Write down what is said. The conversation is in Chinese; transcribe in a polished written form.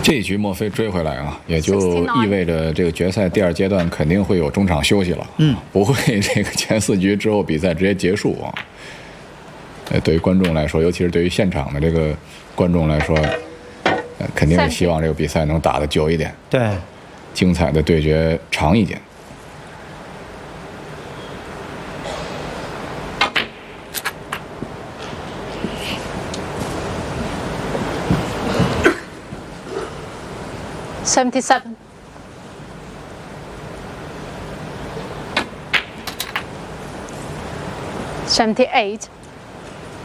这一局莫非追回来啊，也就意味着这个决赛第2阶段肯定会有中场休息了。不会这个前4局之后比赛直接结束啊。对于观众来说，尤其是对于现场的这个观众来说，肯定是希望这个比赛能打得久一点， 对， 精彩的对决长一点。 77. 78.